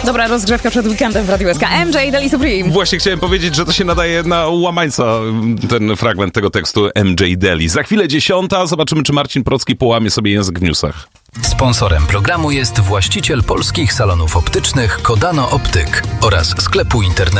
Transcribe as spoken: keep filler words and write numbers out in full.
Dobra rozgrzewka przed weekendem w Radiu S K. M J Daily Supreme. Właśnie chciałem powiedzieć, że to się nadaje na łamańca, ten fragment tego tekstu M J Daily. Za chwilę dziesiąta, zobaczymy, czy Marcin Procki połamie sobie język w newsach. Sponsorem programu jest właściciel polskich salonów optycznych Kodano Optyk oraz sklepu internetowego